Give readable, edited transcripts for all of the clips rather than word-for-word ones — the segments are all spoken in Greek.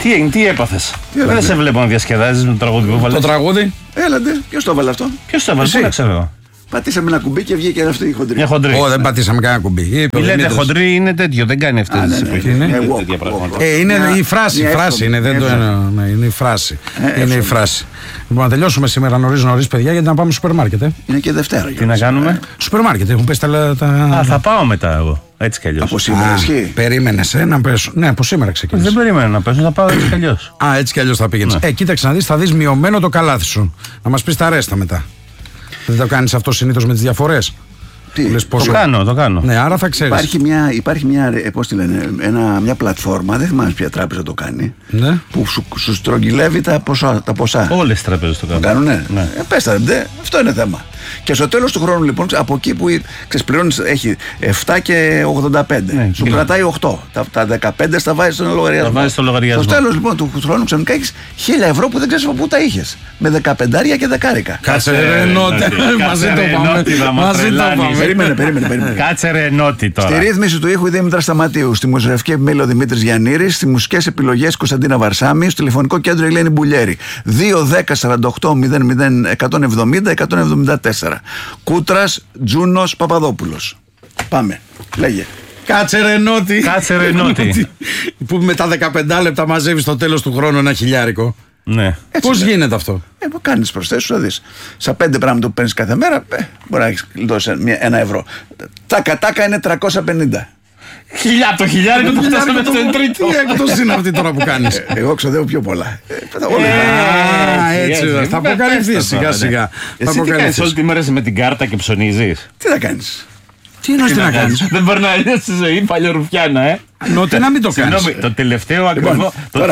Τι έγινε, τι έπαθες? Δεν σε βλέπω να διασκεδάζεις με το τραγούδι που βάλες. Το τραγούδι. Έλατε, ποιος το έβαλε αυτό? Ποιος το έβαλε, πού να ξέρω. Πατήσαμε ένα κουμπί και βγήκε αυτή η χοντρή. Μια χοντρή. Δεν πατήσαμε κανένα κουμπί. Λέτε χοντρή είναι τέτοιο, δεν κάνει αυτές τις εποχές. Είναι η φράση είναι, δεν το εννοώ. Είναι η φράση. Είναι η φράση. Λοιπόν, να τελειώσουμε σήμερα νωρίς, παιδιά, γιατί να πάμε στο σούπερ μάρκετ. Είναι και Δευτέρα. Τι να κάνουμε? Σούπερ μάρκετ, έχουν πέσει τα. Θα πάω μετά εγώ. Έτσι κι αλλιώς. Από σήμερα ισχύει. Περίμενες να πέσω. Ναι, από σήμερα ξεκίνησε. Δεν περίμενα να πέσω, θα πάω έτσι κι αλλιώς. Έτσι κι αλλιώς θα πήγαινες. Κοίταξε να δεις, θα δεις μειωμένο το καλάθι σου. Να μας πεις τα ρέστα μετά. Δεν το κάνεις αυτό συνήθως με τις διαφορές? Το κάνω. Ναι, άρα θα ξέρεις. Υπάρχει μια, πώς τη λένε, μια πλατφόρμα, δεν θυμάμαι ποια τράπεζα το κάνει, ναι, που σου στρογγυλεύει τα ποσά. Όλες οι τράπεζες το κάνουν. Ναι. Πες τα, αυτό είναι θέμα. Και στο τέλος του χρόνου, λοιπόν, από εκεί που ξεσπληρώνεις, έχει 7 και 85. Ναι, σου κρατάει 8. Τα 15 στα βάζεις στον λογαριασμό. Στο τέλος, λοιπόν, του χρόνου ξαφνικά έχεις 1.000 ευρώ που δεν ξέρεις από πού τα είχες. Με 15 και 10. Κάτσε ρε Νότι. Μαζί το πάμε. Περίμενε. Κάτσε ρε Νότι τώρα. Στη ρύθμιση του ήχου η Δήμητρα Σταματίου. Στη μουσική επιμέλεια ο Δημήτρης Γιαννήρης. Στις μουσικές επιλογές Κωνσταντίνα Βαρσάμι. Στο τηλεφωνικό κέντρο η Ελένη Μπουλιέρη. 2-10-48-00-170-174. Κούτρας Τζούνος Παπαδόπουλος. Πάμε. Λέγε. Κάτσε ρε Νότι. Που με τα 15 λεπτά μαζεύει στο τέλος του χρόνου ένα χιλιάρικο. Ναι. Πώς γίνεται αυτό? Κάνεις προσθέσεις, θα δεις. Στα 5 πράγματα που παίρνεις κάθε μέρα, μπορεί να έχεις δώσει ένα ευρώ. Τα κατάκα είναι 350. Το χιλιάρικο το φτάσαμε στο τρίτο. Τι έκπτωση είναι αυτή τώρα που κάνεις? Εγώ ξοδεύω πιο πολλά. Έτσι, θα αποκαλυφθείς σιγά σιγά. Εσύ τι κάνεις όλη τη μέρα με την κάρτα και ψωνίζεις? Τι θα κάνεις? Τι εννοείς τι να κάνεις? Δεν περνάει στη ζωή παλιορουφιάνα, Νότι να μην το κάνεις. Συγγνώμη, το τελευταίο ακριβό.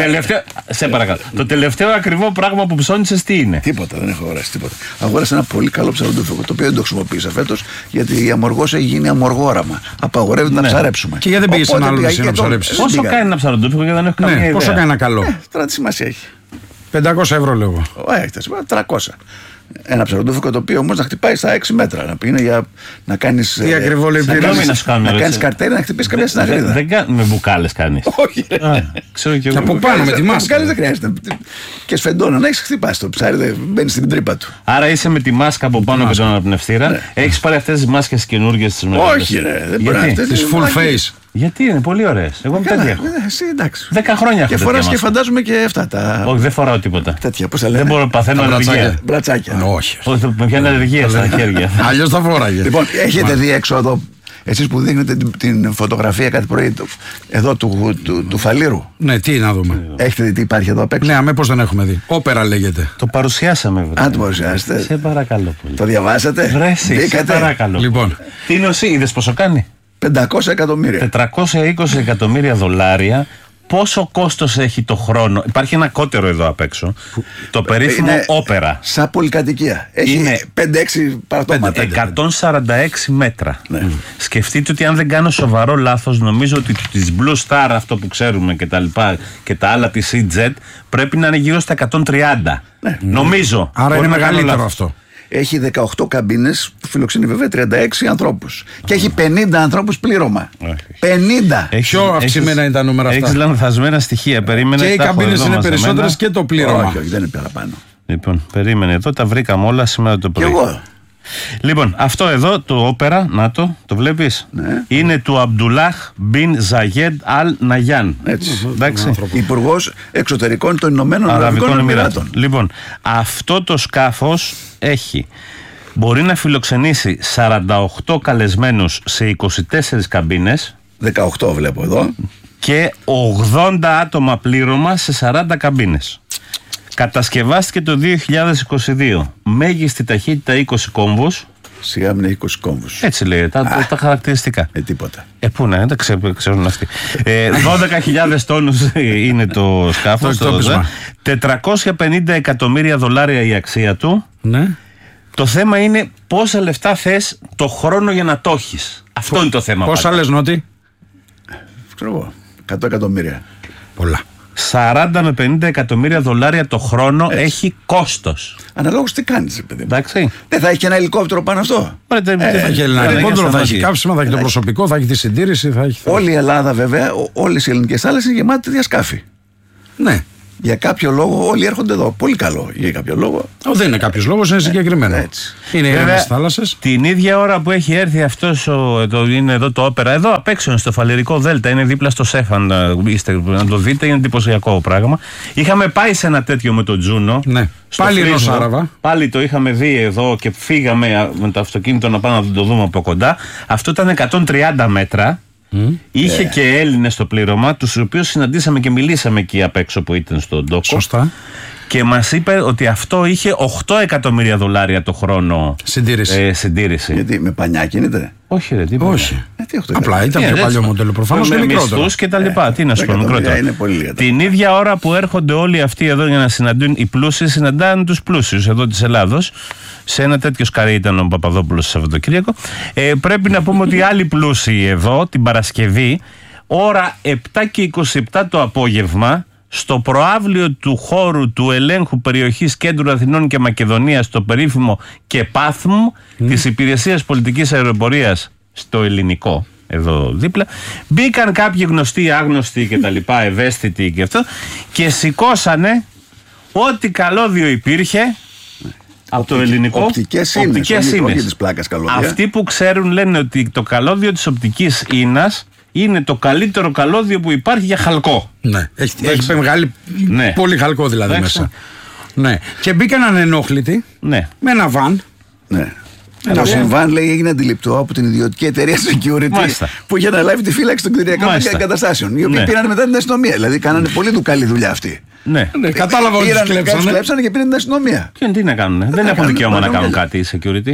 Σε παρακαλώ. Το τελευταίο ακριβό πράγμα που ψώνισες τι είναι? Τίποτα, δεν έχω αγοράσει τίποτα. Αγόρασα ένα πολύ καλό ψαροντούφικο, το οποίο δεν το χρησιμοποίησα φέτος, γιατί η αμοργός έχει γίνει αμοργόραμα. Απαγορεύεται να ψαρέψουμε. Και γιατί δεν πήγες σε ένα άλλο νησί να ψαρέψεις? Πόσο κάνει ένα ψαροντούφικο και δεν έχω καμία ιδέα? Πόσο κάνει ένα καλό? Τώρα τι σημασία έχει? 500 ευρώ λέγω. Έχετε 300. Ένα ψαροντούφικο το οποίο όμως να χτυπάει στα 6 μέτρα. Να είναι για να κάνεις. Τι ακριβό λέει να κάνεις καρτέρι, να χτυπήσεις καμιά συναγρίδα. Δεν με μπουκάλες κάνεις? Όχι. Ξέρω και εγώ. Από πάνω με τη μάσκα. Μπουκάλες δεν χρειάζεται. Και σφεντόνα να έχεις χτυπάσει το ψάρι, δεν μπαίνει στην τρύπα του. Άρα είσαι με τη μάσκα από πάνω και τον αναπνευστήρα. Έχεις πάρει αυτές τις μάσκες καινούργιες τις μεγάλες? Όχι, δεν μπορεί να είναι. Τις full face. Γιατί είναι πολύ ωραίες. Εγώ με τέτοια έχω. Εντάξει. 10 χρόνια έχω. Και φοράς και φαντάζομαι και αυτά τα. Όχι, δεν φοράω τίποτα. Τέτοια, πώς θα λένε. Δεν μπορώ, παθαίνω αλλεργία. Μπρατσάκια. Όχι. Με πιάνει αλλεργία στα χέρια. Αλλιώς θα φόραγε. Λοιπόν, έχετε δει έξω εδώ, εσείς που δείχνετε την φωτογραφία κάθε πρωί εδώ του Φαλήρου? Ναι, τι να δούμε. Έχετε δει τι υπάρχει εδώ απ' έξω? Ναι, αμέσως δεν έχουμε δει. Όπερα λέγεται. Το παρουσιάσαμε. Αν το παρουσιάσετε. Σε παρακαλώ πολύ. Το διαβάσατε? Βρέσει, σε παρακαλώ. Λοιπόν. Τι νοσή, είδες πόσο κάνει? 500 εκατομμύρια. 420 εκατομμύρια δολάρια. Πόσο κόστος έχει το χρόνο? Υπάρχει ένα κότερο εδώ απ' έξω. Το περίφημο όπερα. Σαν πολυκατοικία. Έχει 5-6 παρατώματα. 146 μέτρα. Ναι. Σκεφτείτε ότι αν δεν κάνω σοβαρό λάθος, νομίζω ότι της Blue Star, αυτό που ξέρουμε και τα λοιπά, και τα άλλα της EasyJet, πρέπει να είναι γύρω στα 130. Ναι. Νομίζω. Άρα είναι μεγαλύτερο αυτό. Έχει 18 καμπίνες που φιλοξενεί βέβαια 36 ανθρώπους. Και έχει 50 ανθρώπους πλήρωμα. 50! Πιο αυξημένα είναι τα νούμερα αυτά. Έχεις λανθασμένα στοιχεία. Περίμενε. Και οι καμπίνες είναι περισσότερες και το πλήρωμα. Όχι, δεν είναι παραπάνω. Λοιπόν, περίμενε. Εδώ τα βρήκαμε όλα σήμερα το πρωί. Και εγώ. Λοιπόν, αυτό εδώ το όπερα, να το βλέπεις, ναι, είναι του Αμπντουλάχ Μπιν Ζαγέντ Αλ Ναγιάν. Έτσι. Υπουργός Εξωτερικών των Ηνωμένων Αραβικών Εμιράτων. Λοιπόν, αυτό το σκάφος μπορεί να φιλοξενήσει 48 καλεσμένους σε 24 καμπίνες. 18 βλέπω εδώ. Και 80 άτομα πλήρωμα σε 40 καμπίνες. Κατασκευάστηκε το 2022. Μέγιστη ταχύτητα 20 κόμβους. Σιγά μην έχει 20 κόμβους. Έτσι λέει, τα χαρακτηριστικά. Τίποτα. Πού να είναι, τα ξέρουν αυτοί. 12.000 τόνους είναι το σκάφος. 450 εκατομμύρια δολάρια η αξία του. Ναι. Το θέμα είναι πόσα λεφτά θες το χρόνο για να το έχεις. Αυτό είναι το θέμα. Πόσα λες, Νότι? Ξέρω εγώ, 100 εκατομμύρια. Πολλά. 40 με 50 εκατομμύρια δολάρια το χρόνο έχει κόστος. Αναλόγως τι κάνεις, παιδί. Εντάξει. Δεν θα έχει και ένα ελικόπτερο πάνω αυτό. Θα έχει ένα ελικόπτερο, θα έχει κάψιμα, θα έχει το προσωπικό, θα έχει τη συντήρηση. Όλη η Ελλάδα, βέβαια, όλες οι ελληνικές θάλασσες είναι γεμάτες τέτοια σκάφη. Ναι. Για κάποιο λόγο όλοι έρχονται εδώ. Πολύ καλό. Για κάποιο λόγο. Δεν είναι κάποιο λόγο, είναι συγκεκριμένο. Είναι οι θάλασσες. Την ίδια ώρα που έχει έρθει αυτός είναι εδώ το όπερα, εδώ απ' έξω στο Φαλερικό Δέλτα, είναι δίπλα στο Σέφαν. Να το δείτε, είναι εντυπωσιακό πράγμα. Είχαμε πάει σε ένα τέτοιο με τον Τζούνο. Ναι. Πάλι ενός Άραβα. Πάλι το είχαμε δει εδώ και φύγαμε με το αυτοκίνητο να πάμε να το δούμε από κοντά. Αυτό ήταν 130 μέτρα. Είχε και Έλληνες στο πλήρωμα, τους οποίους συναντήσαμε και μιλήσαμε εκεί απ' έξω που ήταν στον τόκο. Σωστά. Και μας είπε ότι αυτό είχε $8 εκατομμύρια το χρόνο συντήρηση. Γιατί με πανιά κινείται? Όχι, ρε, τίποτα. Όχι. Απλά ήταν πιο παλιό μοντέλο προφανώς και μικρότερο. Μισθούς και τα λοιπά. Τι να σου πω, μικρότερο. Την ίδια ώρα που έρχονται όλοι αυτοί εδώ για να συναντούν οι πλούσιοι, συναντάνε τους πλούσιους εδώ της Ελλάδος. Σε ένα τέτοιο σκαρί ήταν ο Παπαδόπουλος το Σαββατοκύριακο. Πρέπει να πούμε ότι άλλοι πλούσιοι εδώ την Παρασκευή, ώρα 7:27 το απόγευμα, στο προαύλιο του χώρου του ελέγχου περιοχής Κέντρου Αθηνών και Μακεδονίας, το περίφημο ΚΕΠΑΘΜ της Υπηρεσίας Πολιτικής Αεροπορίας στο ελληνικό, εδώ δίπλα, μπήκαν κάποιοι γνωστοί, άγνωστοι και τα λοιπά, ευαίσθητοι και αυτό, και σηκώσανε ό,τι καλώδιο υπήρχε από το ελληνικό. Οπτικές ίνες. Αυτοί που ξέρουν λένε ότι το καλώδιο της οπτικής ίνας είναι το καλύτερο καλώδιο που υπάρχει για χαλκό. Ναι, έχει μεγάλη, πολύ χαλκό δηλαδή μέσα. Ναι. Και μπήκαν ανενόχλητοι με ένα βαν. Ναι. Το συμβάν, λέει, έγινε αντιληπτό από την ιδιωτική εταιρεία security που είχε αναλάβει τη φύλαξη των κτηριακών εγκαταστάσεων. Οι οποίοι πήραν μετά την αστυνομία. Δηλαδή, κάνανε πολύ καλή δουλειά αυτή. Ναι, κατάλαβα ότι τους κλέψανε και πήραν την αστυνομία. Και τι να κάνουν, δεν έχουν δικαίωμα να κάνουν κάτι οι security.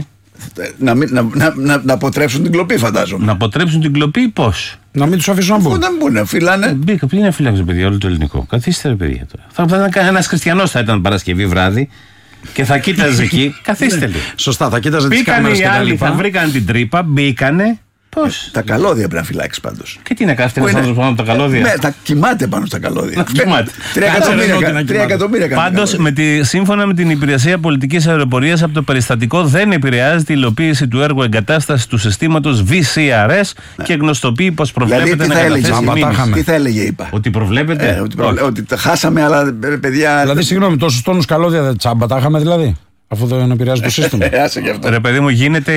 Να αποτρέψουν την κλοπή, φαντάζομαι. Να αποτρέψουν την κλοπή, πώς? Να μην τους αφήσουν να μπουν. Δεν μπορούν να φυλάνε. Ποιοι είναι φύλαξε, παιδιά, όλο το ελληνικό. Καθίστε, ρε παιδιά τώρα. Θα ήταν ένας χριστιανός, θα ήταν Παρασκευή βράδυ και θα κοίταζε εκεί. Καθίστε λίγο. Σωστά, θα κοίταζε τις κάμερες και τα λοιπά. Θα βρήκαν την τρύπα, μπήκανε. Πώς? Τα καλώδια πρέπει να φυλάξει πάντως. Και τι να κάνει, ένας άνθρωπος πάνω από τα καλώδια? Ναι, τα κοιμάται πάνω στα καλώδια. 3 εκατομμύρια. Πάντως, σύμφωνα με την Υπηρεσία Πολιτικής Αεροπορίας, από το περιστατικό δεν επηρεάζεται η υλοποίηση του έργου εγκατάστασης του συστήματος VCRS και γνωστοποιεί πως προβλέπεται να καταθέσει μήνυση. Τι θα έλεγε, είπα? Ότι προβλέπεται. Ότι τα χάσαμε, αλλά παιδιά. Δηλαδή, συγγνώμη, τόσους τόνους καλώδια τσάμπα τα είχαμε δηλαδή? Αφού δεν επηρεάζει το σύστημα. Ρε παιδί μου, γίνεται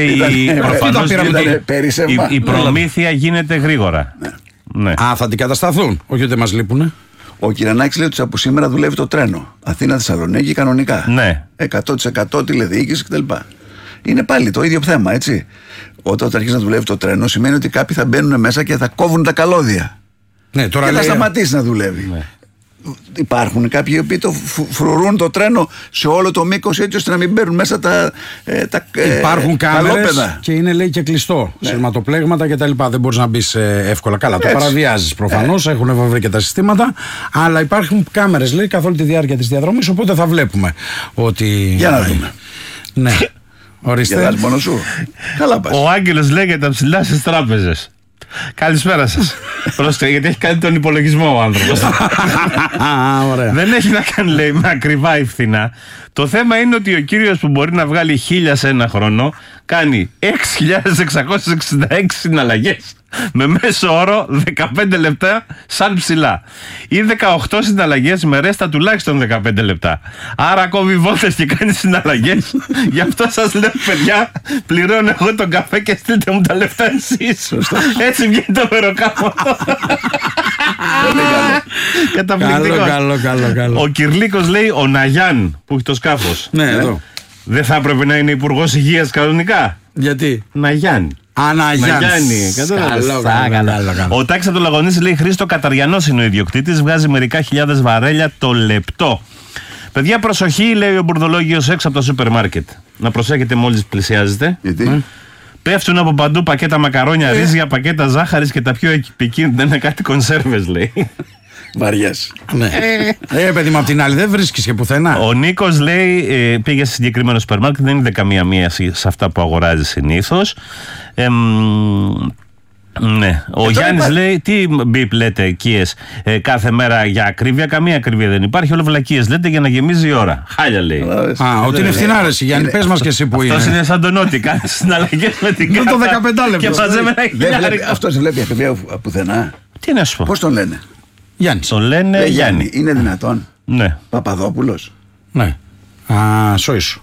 η προμήθεια γίνεται γρήγορα. Ναι. Α, θα αντικατασταθούν. Όχι ότι μας λείπουνε. Ο Κυρανάκης λέει ότι από σήμερα δουλεύει το τρένο. Αθήνα-Θεσσαλονίκη κανονικά. Ναι. 100% τηλεδιοίκηση κτλ. Είναι πάλι το ίδιο θέμα, έτσι. Όταν αρχίσει να δουλεύει το τρένο, σημαίνει ότι κάποιοι θα μπαίνουν μέσα και θα κόβουν τα καλώδια. Ναι, τώρα και λέει... θα σταματήσει να δουλεύει. Ναι. Υπάρχουν κάποιοι οι οποίοι το φρουρούν το τρένο σε όλο το μήκος, έτσι ώστε να μην μπαίνουν μέσα τα υπάρχουν κάμερες και είναι, λέει, και κλειστό. Ναι. Σειρματοπλέγματα κτλ. Δεν μπορείς να μπεις εύκολα. Καλά, έτσι. Το παραβιάζεις προφανώς. Έχουν βρει και τα συστήματα. Αλλά υπάρχουν κάμερες, λέει, καθ' όλη τη διάρκεια της διαδρομής. Οπότε θα βλέπουμε ότι. Για να δούμε. Ναι. Ορίστε. Μόνο σου. Καλά πας. Ο Άγγελος λέγεται ψηλά στις τράπεζες. Καλησπέρα σας. Πρόσεχε, γιατί έχει κάνει τον υπολογισμό ο άνθρωπος. Δεν έχει να κάνει, λέει, με ακριβά ή φθηνά. Το θέμα είναι ότι ο κύριος που μπορεί να βγάλει 1.000 σε ένα χρόνο κάνει 6.666 συναλλαγές με μέσο όρο 15 λεπτά σαν ψηλά, ή 18 συναλλαγές με ρέστα τουλάχιστον 15 λεπτά. Άρα κόβει βόλτες και κάνει συναλλαγές. Γι' αυτό σας λέω, παιδιά, πληρώνω εγώ τον καφέ και στείλτε μου τα λεφτά εσείς. Έτσι βγαίνει το μεροκάμα. Καταπληκτικό. Καλό. Ο Κυρλίκος λέει, ο Ναγιάν που έχει το σκάφος, ναι, εδώ. Δεν θα έπρεπε να είναι υπουργός υγείας κανονικά? Γιατί? Ναγιάννη. Αναγιάννη. Ο Τάκης από το Λαγωνίση λέει, Χρήστο Καταριανός είναι ο ιδιοκτήτης, βγάζει μερικά χιλιάδες βαρέλια το λεπτό. Παιδιά, προσοχή, λέει ο μπουρδολόγιος έξω από το σούπερ μάρκετ. Να προσέχετε μόλις πλησιάζετε. Γιατί? Πέφτουν από παντού πακέτα μακαρόνια, ρύζια, πακέτα ζάχαρης και τα πιο επικίνδυνα είναι κάτι κονσέρβες, λέει. Βαριές. Ναι. Παιδί μου, απ' την άλλη δεν βρίσκεις και πουθενά. Ο Νίκος λέει, πήγε σε συγκεκριμένο σούπερ μάρκετ, δεν είναι καμία μία σε αυτά που αγοράζει συνήθως. Ναι. Ο Γιάννης λέει, τι μπιπ λέτε οικίες κάθε μέρα για ακρίβεια? Καμία ακρίβεια δεν υπάρχει. Όλο βλακίες λέτε για να γεμίζει η ώρα. Χάλια λέει. Ότι είναι φθηνά, ρε Γιάννη, πες μας και εσύ που είναι. Αυτός είναι σαν τον Νότι, κάνει συναλλαγές με την κάρτα. Το 15 λεπτό. Και μαζεύει ένα χιλιάρικο. Αυτός δεν βλέπει ακρίβεια πουθενά. Τι να σου πω. Πώς τον λένε? Γιάννης. Το λένε Γιάννη. Είναι δυνατόν? Ναι. Παπαδόπουλος. Ναι. Σόισου.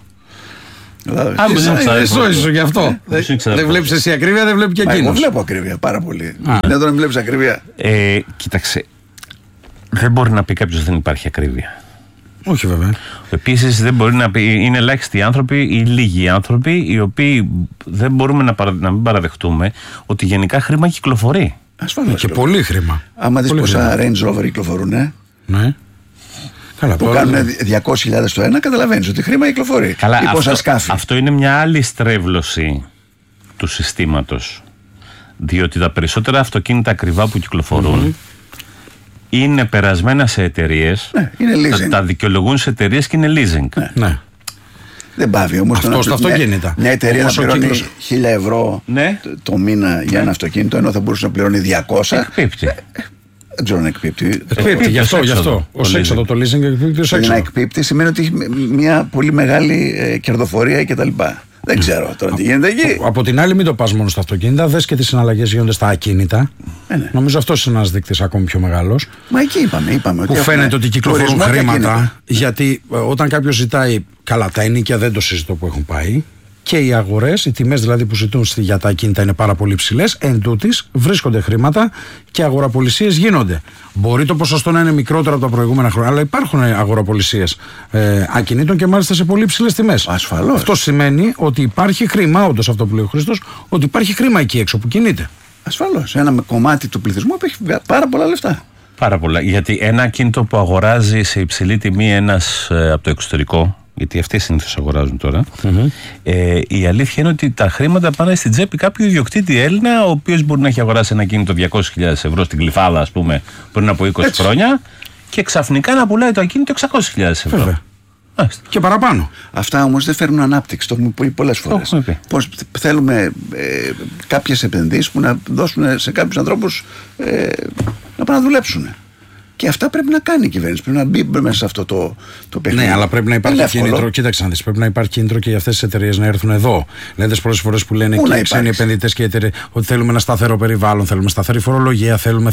Σόισου γι' αυτό. Δεν βλέπεις εσύ ακρίβεια, δεν βλέπει και εκείνος. Εγώ βλέπω ακρίβεια πάρα πολύ. Δεν τον βλέπεις ακρίβεια. Κοίταξε. Δεν μπορεί να πει κάποιος δεν υπάρχει ακρίβεια. Όχι βέβαια. Επίσης δεν μπορεί να πει, είναι ελάχιστοι άνθρωποι ή λίγοι άνθρωποι οι οποίοι δεν μπορούμε να μην παραδεχτούμε ότι γενικά χρήμα κυκλοφορεί. Ασφαλώς. Και πολύ χρήμα. Άμα δεις πόσα Range Rover κυκλοφορούν, ναι. Καλά, που κάνουν 200.000 το ένα, καταλαβαίνεις ότι χρήμα κυκλοφορεί. Καλά, αυτό είναι μια άλλη στρέβλωση του συστήματος. Διότι τα περισσότερα αυτοκίνητα ακριβά που κυκλοφορούν είναι περασμένα σε εταιρείες. Ναι, τα δικαιολογούν σε εταιρείες και είναι leasing. Ναι. Δεν πάβει όμως στα αυτοκίνητα. Μια εταιρεία να πληρώνει 1.000 ευρώ το μήνα για ένα αυτοκίνητο, ενώ θα μπορούσε να πληρώνει 200. Εκπίπτει. Δεν ξέρω αν εκπίπτει. Εκπίπτει, γι' αυτό. Ως έξοδο το leasing εκπίπτει ως έξοδο. Να εκπίπτει σημαίνει ότι έχει μια πολύ μεγάλη κερδοφορία κτλ. Δεν ξέρω τώρα τι γίνεται εκεί. Από την άλλη, μην το πας μόνο στα αυτοκίνητα, δες και τι συναλλαγές γίνονται στα ακίνητα. Ναι. Νομίζω αυτός είναι ένας δείκτης ακόμη πιο μεγάλος. Μα εκεί είπαμε που φαίνεται ότι κυκλοφορούν χρήματα. Γιατί όταν κάποιος ζητάει, καλά, τα ενοίκια δεν το συζητώ που έχουν πάει. Και οι αγορές, οι τιμές δηλαδή που ζητούν για τα ακίνητα είναι πάρα πολύ ψηλές. Εν τούτης βρίσκονται χρήματα και αγοραπολισίες γίνονται. Μπορεί το ποσοστό να είναι μικρότερο από τα προηγούμενα χρόνια, αλλά υπάρχουν αγοραπολισίες ακινήτων και μάλιστα σε πολύ ψηλές τιμές. Ασφαλώς. Αυτό σημαίνει ότι υπάρχει χρήμα, όντως αυτό που λέει ο Χρήστος, ότι υπάρχει χρήμα εκεί έξω που κινείται. Ασφαλώς. Ένα κομμάτι του πληθυσμού που έχει πάρα πολλά λεφτά. Πάρα πολλά. Γιατί ένα ακίνητο που αγοράζει σε υψηλή τιμή ένας από το εξωτερικό, γιατί αυτοί συνήθως αγοράζουν τώρα, η αλήθεια είναι ότι τα χρήματα πάνε στην τσέπη κάποιου ιδιοκτήτη Έλληνα, ο οποίος μπορεί να έχει αγοράσει ένα ακίνητο 200.000 ευρώ στην Γλυφάδα, ας πούμε, πριν από 20 χρόνια, και ξαφνικά να πουλάει το ακίνητο 600.000 ευρώ. Βέβαια. Και παραπάνω. Αυτά όμως δεν φέρνουν ανάπτυξη. Το έχουμε πει πολλές φορές. Πώς θέλουμε κάποιες επενδύσεις που να δώσουν σε κάποιους ανθρώπους να πάνε να δουλέψουν. Και αυτά πρέπει να κάνει η κυβέρνηση. Πρέπει να μπει μέσα σε αυτό το παιχνίδι. Ναι, αλλά πρέπει να υπάρχει κίνητρο. Κοίταξε να δεις, πρέπει να υπάρχει κίνητρο και για αυτές τις εταιρείες να έρθουν εδώ. Δηλαδή, τις πρώτες φορές που λένε και οι ξένοι επενδυτές και οι εταιρείες ότι θέλουμε ένα σταθερό περιβάλλον, θέλουμε σταθερή φορολογία, θέλουμε.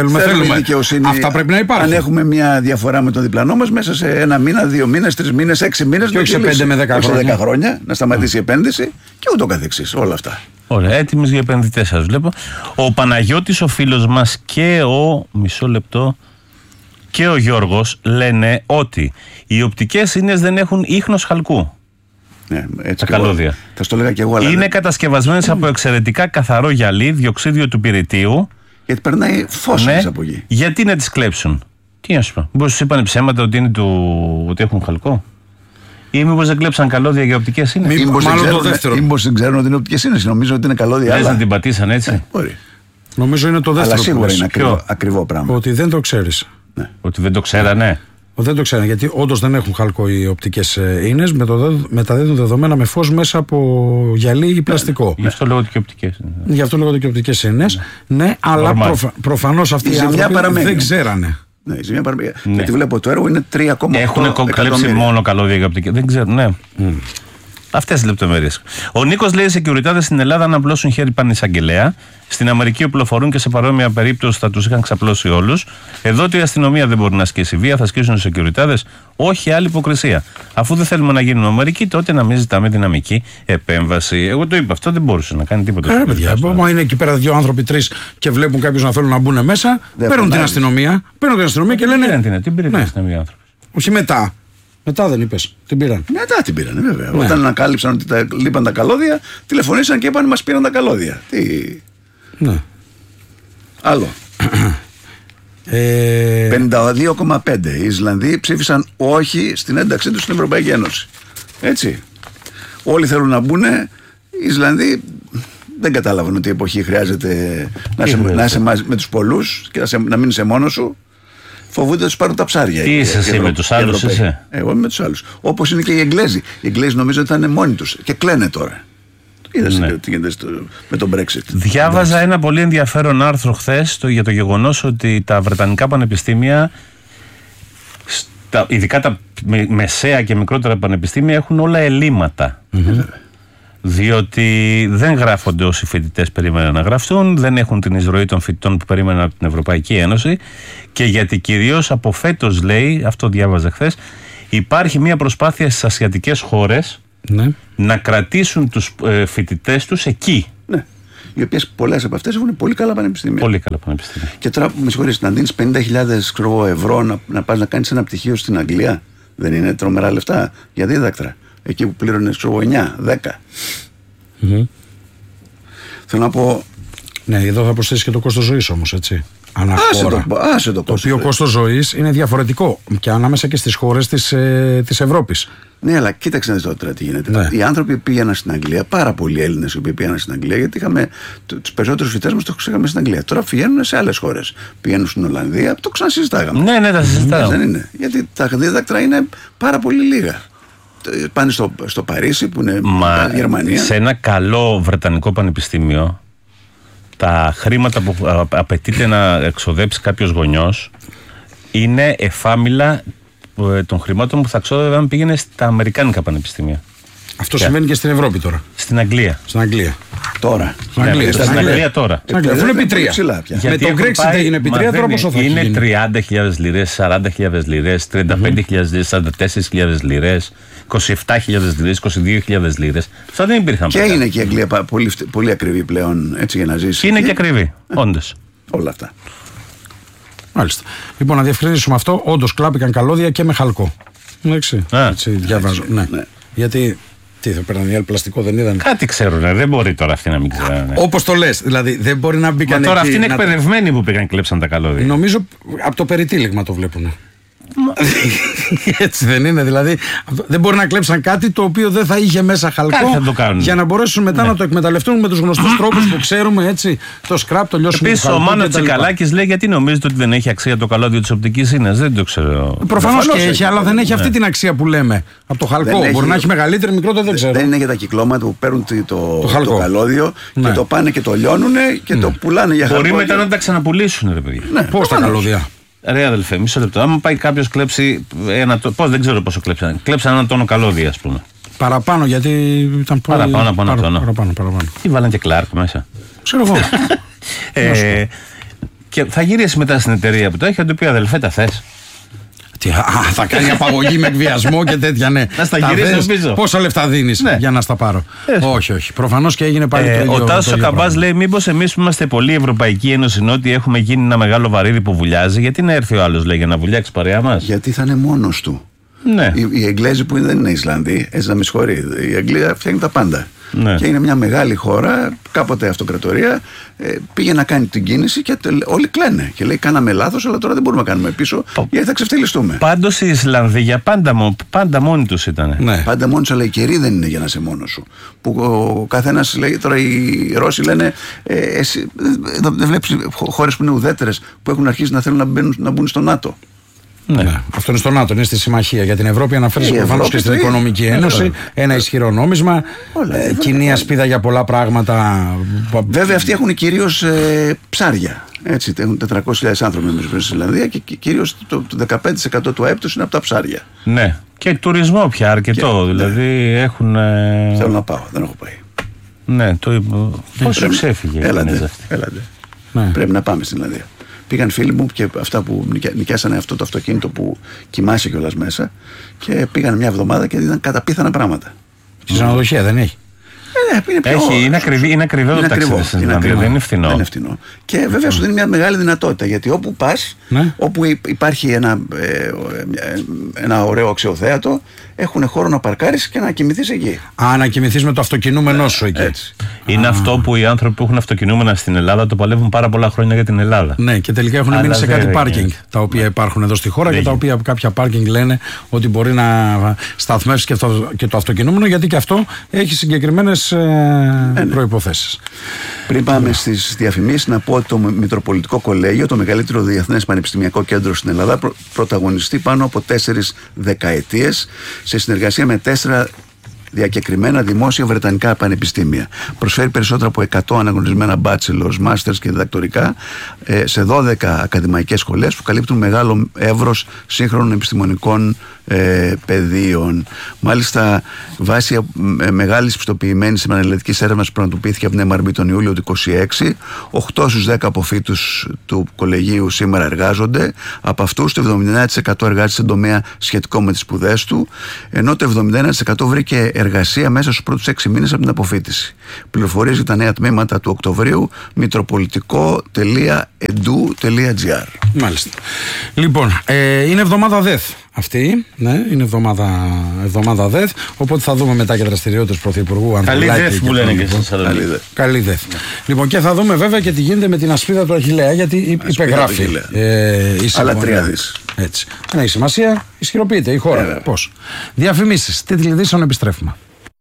Αυτά πρέπει να υπάρχουν. Αν έχουμε μια διαφορά με τον διπλανό μας μέσα σε ένα μήνα, 2 μήνες, 3 μήνες, 6 μήνες, και όχι σε 5 με 10 χρόνια, να σταματήσει η επένδυση και ούτω καθεξής. Όλα αυτά. Ωραία, έτοιμες για επενδυτές σας βλέπω. Ο Παναγιώτης, ο φίλος μας, και μισό λεπτό. Και ο Γιώργος λένε ότι οι οπτικές ίνες δεν έχουν ίχνος χαλκού. Ναι, έτσι τα καλώδια. Θα στο λέγα και εγώ, αλλά είναι κατασκευασμένες από εξαιρετικά καθαρό γυαλί, διοξίδιο του πυρητίου. Γιατί περνάει φως μέσα από εκεί. Γιατί να τις κλέψουν? Τι να σου πω, μήπως τους είπανε ψέματα ότι έχουν χαλκό? Ή μήπως δεν κλέψαν καλώδια για οπτικές ίνες? Μήπως δεν ξέρουν ότι είναι οπτικές ίνες? Νομίζω ότι είναι καλώδια. Λες να την πατήσαν έτσι? Μπορεί. Νομίζω είναι το δεύτερο. Αλλά σίγουρα είναι ακριβό πράγμα. Ότι δεν το ξέρεις. Ναι. Ότι δεν το ξέρανε. Δεν το ξέρανε, γιατί όντως δεν έχουν χαλκό οι οπτικές ίνες, μεταδίδουν δεδομένα με φως μέσα από γυαλί ή πλαστικό. Γι' αυτό λέγονται και οπτικές. Γι' αυτό λέγονται και οπτικές ίνες. Ναι, αλλά προφανώς αυτοί οι άνθρωποι δεν ξέρανε. Ναι, η ζημιά παραμένει. Γιατί βλέπω το έργο είναι 3,8 έχουν κλέψει μόνο καλώδια για οπτικές. Δεν ξέρουν, ναι. Αυτές τις λεπτομέρειες. Ο Νίκος λέει: οι σεκιουριτάδες στην Ελλάδα να απλώσουν χέρι πανεισαγγελέα. Στην Αμερική οπλοφορούν και σε παρόμοια περίπτωση θα τους είχαν ξαπλώσει όλους. Εδώ η αστυνομία δεν μπορεί να ασκήσει βία, θα ασκήσουν οι σεκιουριτάδες. Όχι άλλη υποκρισία. Αφού δεν θέλουμε να γίνουμε Αμερική, τότε να μην ζητάμε δυναμική επέμβαση. Εγώ το είπα, αυτό δεν μπορούσε να κάνει τίποτα. Μα είναι εκεί πέρα 2 άνθρωποι, 3 και βλέπουν κάποιους να θέλουν να μπουν μέσα, παίρνουν την αστυνομία και λένε. Τι πήρε την αστυνομία άνθρωποι? Όχι μετά. Μετά δεν είπες, την πήραν. Μετά την πήραν, βέβαια. Ναι. Όταν ανακάλυψαν ότι λείπαν τα καλώδια, τηλεφωνήσαν και είπαν μας πήραν τα καλώδια. Τι. Ναι. Άλλο. 52,5. Οι Ισλανδοί ψήφισαν όχι στην ένταξή τους στην Ευρωπαϊκή Ένωση. Έτσι. Όλοι θέλουν να μπουν. Οι Ισλανδοί δεν κατάλαβαν ότι η εποχή χρειάζεται να είσαι μαζί με τους πολλούς και να μην είσαι μόνος σου. Φοβούνται να τους πάρουν τα ψάρια. Τι είσαι εσύ με τους άλλους? Εγώ είμαι με τους άλλους. Όπως είναι και οι Εγγλέζοι. Οι Εγγλέζοι νομίζω ότι θα είναι μόνοι τους και κλαίνε τώρα. Είδες τι γίνεται με τον Brexit. Διάβαζα ένα πολύ ενδιαφέρον άρθρο χθες για το γεγονός ότι τα βρετανικά πανεπιστήμια, ειδικά τα μεσαία και μικρότερα πανεπιστήμια, έχουν όλα ελλείμματα. Διότι δεν γράφονται όσοι φοιτητές περίμεναν να γραφτούν, δεν έχουν την εισρωή των φοιτητών που περίμεναν από την Ευρωπαϊκή Ένωση και γιατί κυρίως από φέτος, λέει, αυτό διάβαζα χθες, υπάρχει μια προσπάθεια στις ασιατικές χώρες να κρατήσουν τους φοιτητές τους εκεί. Ναι. Οι οποίες πολλές από αυτές έχουν πολύ καλά πανεπιστήμια. Πολύ καλά πανεπιστήμια. Και τώρα, με συγχωρείς, να δίνεις 50.000 ευρώ να πας να κάνεις ένα πτυχίο στην Αγγλία, δεν είναι τρομερά λεφτά για δίδακτρα? Εκεί που πλήρωνες 9, 10. Θέλω να πω. Ναι, εδώ θα προσθέσει και το κόστος ζωής όμως, έτσι. Άσε το οποίο κόστος ζωής είναι διαφορετικό και ανάμεσα και στις χώρες της Ευρώπης. Ναι, αλλά κοίταξε να δεις τώρα τι γίνεται. Ναι. Οι άνθρωποι πήγαιναν στην Αγγλία, πάρα πολλοί Έλληνες οι οποίοι πήγαιναν στην Αγγλία, γιατί είχαμε τους περισσότερους φοιτητές μας το είχαμε στην Αγγλία. Τώρα πηγαίνουν σε άλλες χώρες. Πηγαίνουν στην Ολλανδία, το ξανασυζητάγαμε. Ναι, τα συζητάγαμε. Δεν είναι. Γιατί τα δίδακτρα είναι πάρα πολύ λίγα. Πάνε στο Παρίσι που είναι η Γερμανία. Σε ένα καλό βρετανικό πανεπιστήμιο, τα χρήματα που απαιτείται να εξοδέψει κάποιος γονιός είναι εφάμιλα των χρημάτων που θα ξόδευε αν πήγαινε στα αμερικάνικα πανεπιστήμια. Αυτό συμβαίνει και στην Ευρώπη τώρα. Στην Αγγλία. Τώρα. Στην Αγγλία τώρα. Αφού είναι επί 3. Με το Brexit έγινε επί 3, τώρα πόσο θα γίνει? Είναι 30.000 λιρές, 40.000 λιρές, 35.000 λιρές, 44.000 λιρές, 27.000 λιρές, 22.000 λιρές. Αυτά δεν υπήρχαν πριν. Και είναι και η Αγγλία πολύ ακριβή πλέον, έτσι, για να ζήσει. Είναι και ακριβή, όντως. Όλα αυτά. Μάλιστα. Λοιπόν, να διευκρινίσουμε αυτό. Όντως κλάπηκαν καλώδια και με χαλκό. Εντάξει. Έτσι διαβάζω. Ναι. Γιατί. Τι θα παίρνανε οι άλλοι πλαστικό, δεν είδαν? Κάτι ξέρουν, δεν μπορεί τώρα αυτοί να μην ξέρουν. Όπως το λες, δηλαδή δεν μπορεί να μπει κανένα. Τώρα αυτοί είναι εκπαιδευμένοι που πήγαν και κλέψαν τα καλώδια. Νομίζω από το περιτύλιγμα το βλέπουν. Έτσι δεν είναι? Δηλαδή δεν μπορεί να κλέψαν κάτι το οποίο δεν θα είχε μέσα χαλκό για να μπορέσουν μετά να το εκμεταλλευτούν με τους γνωστούς τρόπους που ξέρουμε, έτσι, το σκράπ, το λιώσιμο. Επίσης ο Μάνο Τσικαλάκης λέει, γιατί νομίζετε ότι δεν έχει αξία το καλώδιο της οπτικής ίνας? Δεν το ξέρω. Προφανώς και έχει, αλλά δεν έχει αυτή την αξία που λέμε από το χαλκό. Μπορεί να έχει μεγαλύτερη, μικρότερη, δεν ξέρω. Δεν είναι για τα κυκλώματα που παίρνουν το καλώδιο και το πάνε και το λιώνουν και το πουλάνε για χαλκό. Μπορεί μετά να τα ξαναπουλήσουν, ρε παιδιά. Πώς τα καλώδια? Ρε αδελφέ, μισό λεπτό. Άμα πάει κάποιος κλέψει δεν ξέρω πόσο κλέψαν. Κλέψαν ένα τόνο καλώδια, ας πούμε. Παραπάνω, γιατί ήταν πολύ. Παραπάνω. Τι βάλαν και Κλάρκ μέσα. Ξέρω εγώ. Και θα γυρίσει μετά στην εταιρεία που το έχει, θα του πει, αδελφέ, τα θες? Θα κάνει απαγωγή με εκβιασμό και τέτοια, ναι. Να στα γυρίσει πίσω. Πόσα λεφτά δίνεις για να στα πάρω? Όχι. Προφανώς και έγινε πάλι το ίδιο. Ο Τάσος Καμπάς λέει, μήπως εμείς που είμαστε πολύ Ευρωπαϊκή Ένωση Νότια έχουμε γίνει ένα μεγάλο βαρύδι που βουλιάζει? Γιατί να έρθει ο άλλος, λέει, για να βουλιάξει παρέα μας? Γιατί θα είναι μόνος του. Ναι. Οι Εγγλέζοι που δεν είναι Ισλανδοί, έτσι να με συγχωρεί, η Αγγλία φτιάχνει τα πάντα. Ναι. Και είναι μια μεγάλη χώρα, κάποτε αυτοκρατορία, πήγε να κάνει την κίνηση και όλοι κλαίνε. Και λέει, κάναμε λάθος, αλλά τώρα δεν μπορούμε να κάνουμε πίσω, γιατί θα ξεφτυλιστούμε. Πάντως οι Ισλανδοί για πάντα μόνοι τους ήταν. Ναι. Πάντα μόνοι τους, αλλά η καιρή δεν είναι για να είσαι μόνος σου. Που ο καθένας λέει, τώρα οι Ρώσοι λένε, εσύ δεν βλέπεις χώρες που είναι ουδέτερες, που έχουν αρχίσει να θέλουν να μπουν στο ΝΑΤΟ. Ναι. Αυτό είναι στο ΝΑΤΟ, είναι στη συμμαχία. Για την Ευρώπη αναφέρεται προφανώς και στην Οικονομική Ένωση. Ένα ισχυρό νόμισμα. Κοινή ασπίδα για πολλά πράγματα. Βέβαια, αυτοί έχουν κυρίως ψάρια. Έτσι, έχουν 400.000 άνθρωποι στην Ισλανδία και κυρίως το 15% του ΑΕΠ τους είναι από τα ψάρια. Ναι. Και τουρισμό πια αρκετό. Δηλαδή έχουν. Θέλω να πάω, δεν έχω πάει. Ναι, πόσο ξέφυγε. Έλατε. Πρέπει να πάμε στην Ισλανδία. Πήγαν φίλοι μου και αυτά που νοικιάσανε αυτό το αυτοκίνητο που κοιμάσαι κιόλας μέσα και πήγαν μια εβδομάδα και είδαν καταπίθανα πράγματα. Στη ξενοδοχεία δεν έχει? Είναι ακριβό το ταξίδι στην Ισλανδία, δεν είναι φθηνό. Δεν είναι φθηνό. Και βέβαια σου δίνει μια μεγάλη δυνατότητα, γιατί όπου πας, όπου υπάρχει ένα ωραίο αξιοθέατο, έχουν χώρο να παρκάρεις και να κοιμηθείς εκεί. Να κοιμηθείς με το αυτοκινούμενό σου εκεί. Έτσι. Είναι αυτό που οι άνθρωποι που έχουν αυτοκινούμενα στην Ελλάδα το παλεύουν πάρα πολλά χρόνια για την Ελλάδα. Ναι, και τελικά έχουν μείνει σε κάτι πάρκινγκ τα οποία υπάρχουν εδώ στη χώρα και τα οποία κάποια πάρκινγκ λένε ότι μπορεί να σταθμεύσει και το αυτοκινούμενο, γιατί και αυτό έχει συγκεκριμένες προϋποθέσεις. Πριν πάμε στις διαφημίσεις, να πω ότι το Μητροπολιτικό Κολέγιο, το μεγαλύτερο διεθνές πανεπιστημιακό κέντρο στην Ελλάδα, πρωταγωνιστεί πάνω από 4 δεκαετίες σε συνεργασία με 4 διακεκριμένα δημόσια βρετανικά πανεπιστήμια. Προσφέρει περισσότερα από 100 αναγνωρισμένα bachelors, masters και διδακτορικά σε 12 ακαδημαϊκές σχολές που καλύπτουν μεγάλο εύρος σύγχρονων επιστημονικών πεδίων. Μάλιστα, βάσει μεγάλης πιστοποιημένης επαναλληλετικής έρευνας που πραγματοποιήθηκε από την MRB τον Ιούλιο του 2026, 8 στους 10 αποφύτους του κολεγίου σήμερα εργάζονται. Από αυτούς το 79% εργάζεται στον τομέα σχετικό με τις σπουδές του, ενώ το 71% βρήκε εργασία μέσα στους πρώτους 6 μήνες από την αποφύτιση. Πληροφορίες για τα νέα τμήματα του Οκτωβρίου, mitropolitico.edu.gr. Μάλιστα. Λοιπόν, είναι εβδομάδα ΔΕΘ αυτή, ναι, είναι εβδομάδα ΔΕΘ, οπότε θα δούμε μετά και δραστηριότητες Πρωθυπουργού Ανδρουλάκη. Καλή ΔΕΘ που λένε και στην Θεσσαλονίκη. Καλή ΔΕΘ. Λοιπόν, και θα δούμε βέβαια και τι γίνεται με την ασπίδα του Αχιλλέα, γιατί υπεγράφει άλλα 3 δις. Έτσι. Δεν έχει σημασία, ισχυροποιείται η χώρα. Πώς. Διαφημίσεις, τίτλοι ειδήσεων, επιστρέφουμε.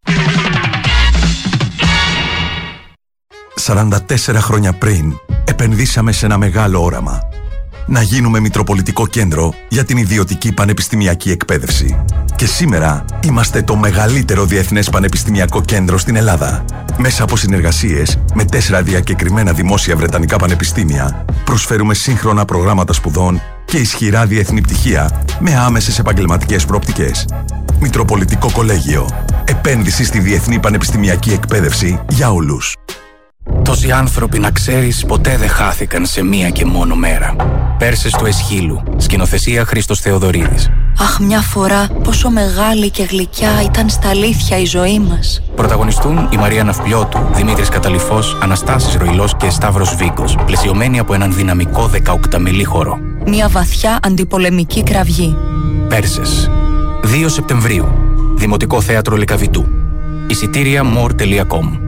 44 χρόνια πριν επενδύσαμε σε ένα μεγάλο όραμα. Να γίνουμε Μητροπολιτικό Κέντρο για την ιδιωτική πανεπιστημιακή εκπαίδευση. Και σήμερα είμαστε το μεγαλύτερο διεθνές πανεπιστημιακό κέντρο στην Ελλάδα. Μέσα από συνεργασίες με 4 διακεκριμένα δημόσια βρετανικά πανεπιστήμια, προσφέρουμε σύγχρονα προγράμματα σπουδών και ισχυρά διεθνή πτυχία με άμεσες επαγγελματικές προοπτικές. Μητροπολιτικό Κολέγιο. Επένδυση στη διεθνή πανεπιστημιακή εκπαίδευση για όλους. Τόσοι άνθρωποι, να ξέρεις, ποτέ δεν χάθηκαν σε μία και μόνο μέρα. Πέρσες του Εσχύλου. Σκηνοθεσία Χρήστος Θεοδωρίδης. Αχ, μια φορά πόσο μεγάλη και γλυκιά ήταν στα αλήθεια η ζωή μας. Πρωταγωνιστούν η Μαρία Ναυπλιώτου, Δημήτρης Καταλυφός, Αναστάσης Ροϊλός και Σταύρος Βίγκος, πλαισιωμένοι από έναν δυναμικό 18μηλή χορό. Μια βαθιά αντιπολεμική κραυγή. Πέρσες. 2 Σεπτεμβρίου. Δημοτικό Θέατρο Λυκαβητού. Εισιτήρια more.com.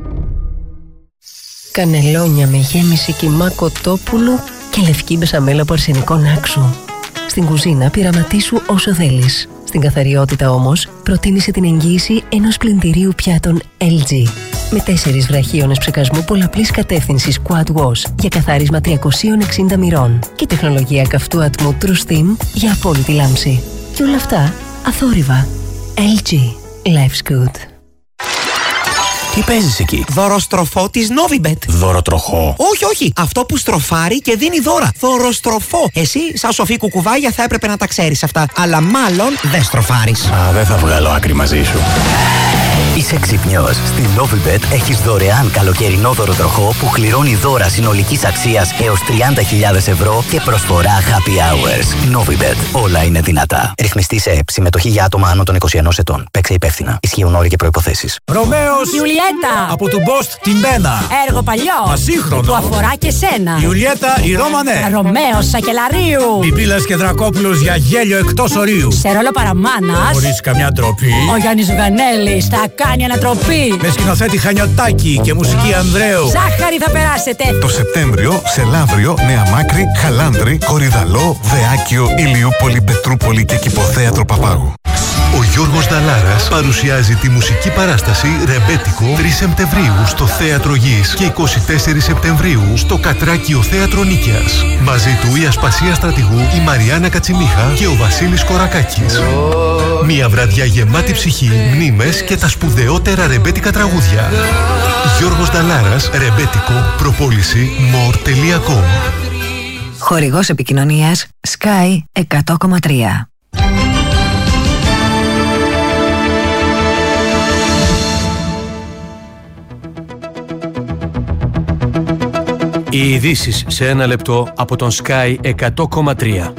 Κανελόνια με γέμιση κιμά κοτόπουλου και λευκή μπεσαμέλα από αρσενικό νάξου. Στην κουζίνα πειραματίσου όσο θέλεις. Στην καθαριότητα όμως προτείνησε την εγγύηση ενός πλυντηρίου πιάτων LG. Με 4 βραχίονες ψεκασμού πολλαπλής κατεύθυνσης Quad Wash για καθάρισμα 360 μοιρών και τεχνολογία καυτού ατμού True Steam για απόλυτη λάμψη. Και όλα αυτά αθόρυβα. LG. Life's good. Τι παίζεις εκεί? Δωροστροφό της Novibet. Δωροτροχό? Όχι. Αυτό που στροφάρει και δίνει δώρα. Δωροστροφό. Εσύ, σαν σοφή κουκουβάγια, θα έπρεπε να τα ξέρεις αυτά. Αλλά μάλλον δεν στροφάρεις. Δεν θα βγάλω άκρη μαζί σου. Είσαι ξυπνιός. Στην Novibet έχεις δωρεάν καλοκαιρινό δωροτροχό που κληρώνει δώρα συνολικής αξίας έως 30.000 ευρώ και προσφορά happy hours. Novibet. Όλα είναι δυνατά. Ρυθμιστή σε ΕΠ. Συμμετοχή για άτομα άνω των 21 ετών. Παίξε υπεύθυνα. Ισχύουν όροι και προϋποθέσεις. Ρωμαίος. Ιουλιέτα. Από του Μπόστ την Μπένα. Έργο παλιό. Ασύγχρονο. Που αφορά και σένα. Ιουλιέτα η Ρώμανε. Ρωμαίος Σακελαρίου. Πιπίλας και Δρακόπουλος για γέλιο εκτός ορίου. Σε ρόλο παραμάνας. Χωρίς καμιά ντροπή. Ο Γιάννης Ζουγανέλης θα κάνει ανατροπή. Με σκηνοθέτη Χανιωτάκη και μουσική Ανδρέου. Ζάχαρη θα περάσετε. Το Σεπτέμβριο σε Λαύριο, Νέα Μάκρη, Χαλάνδρη, Κορυδαλό, Δεάκιο, Ηλιούπολη, Πετρούπολη και Κηποθέατρο Παπάγου. Ο Γιώργος Νταλάρας παρουσιάζει τη μουσική παράσταση Ρεμπέτικο 3 Σεπτεμβρίου στο Θέατρο Γης και 24 Σεπτεμβρίου στο Κατράκιο Θέατρο Νίκαιας. Μαζί του η Ασπασία Στρατηγού, η Μαριάννα Κατσιμίχα και ο Βασίλης Κορακάκης. Μια βραδιά γεμάτη ψυχή, μνήμες και τα σπουδαιότερα ρεμπέτικα τραγούδια. Γιώργος Νταλάρας, Ρεμπέτικο, προπόληση more.com. Χορηγός επικοινωνίας Sky 100,3. Οι ειδήσεις σε 1 λεπτό από τον Sky 100,3.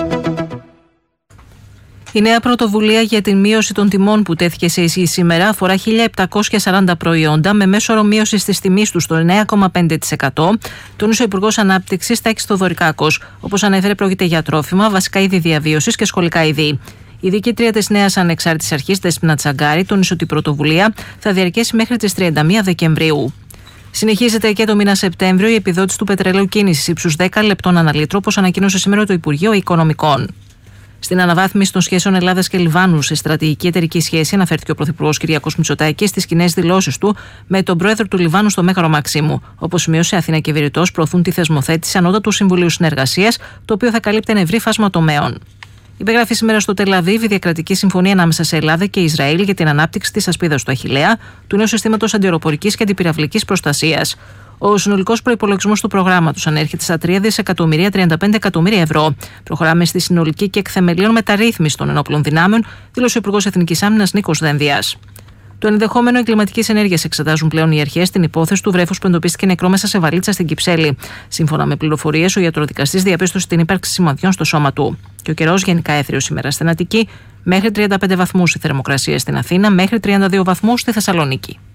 Η νέα πρωτοβουλία για την μείωση των τιμών που τέθηκε σε ισχύ σήμερα αφορά 1.740 προϊόντα με μέσο όρο μείωση της τιμής του στο 9,5%, τόνισε ο Υπουργός Ανάπτυξης Τάκης Θοδωρικάκος. Όπως ανέφερε, πρόκειται για τρόφιμα, βασικά είδη διαβίωσης και σχολικά είδη. Η διοικήτρια της Νέας Ανεξάρτητης Αρχής, Δέσποινα Τσαγκάρη, τόνισε ότι η πρωτοβουλία θα διαρκέσει μέχρι τις 31 Δεκεμβρίου. Συνεχίζεται και το μήνα Σεπτέμβριο η επιδότηση του πετρελαίου κίνησης ύψους 10 λεπτών ανά λίτρο, όπως ανακοίνωσε σήμερα το Υπουργείο Οικονομικών. Στην αναβάθμιση των σχέσεων Ελλάδας και Λιβάνου σε στρατηγική εταιρική σχέση, αναφέρθηκε ο Πρωθυπουργός Κυριάκος Μητσοτάκης στις κοινές δηλώσεις του με τον πρόεδρο του Λιβάνου στο Μέγαρο Μαξίμου. Όπως σημείωσε, Αθήνα και Βηρητός προωθούν τη θεσμοθέτηση Ανώτατου Συμβουλίου Συνεργασίας, το οποίο θα καλύπτει ένα ευρύ φάσμα τομέων. Υπεγράφει σήμερα στο Τελαβίβ η διακρατική συμφωνία ανάμεσα σε Ελλάδα και Ισραήλ για την ανάπτυξη της ασπίδας του Αχιλλέα, του νέου συστήματος αντιαεροπορικής και αντιπυραυλικής προστασίας. Ο συνολικός προϋπολογισμός του προγράμματος ανέρχεται στα 3.035 εκατομμύρια ευρώ. Προχωράμε στη συνολική και εκθεμελίων μεταρρύθμιση των ενόπλων δυνάμεων, δήλωσε ο Υπουργός Εθνικής Άμυνας Νίκος Δένδιας. Το ενδεχόμενο εγκληματικής ενέργειας εξετάζουν πλέον οι αρχές στην υπόθεση του βρέφους που εντοπίστηκε νεκρό μέσα σε βαλίτσα στην Κυψέλη. Σύμφωνα με πληροφορίες, ο ιατροδικαστής διαπίστωσε την ύπαρξη σημαδιών στο σώμα του. Και ο καιρός γενικά έθριος σήμερα στην Αττική, μέχρι 35 βαθμούς η θερμοκρασία στην Αθήνα, μέχρι 32 βαθμούς στη Θεσσαλονίκη.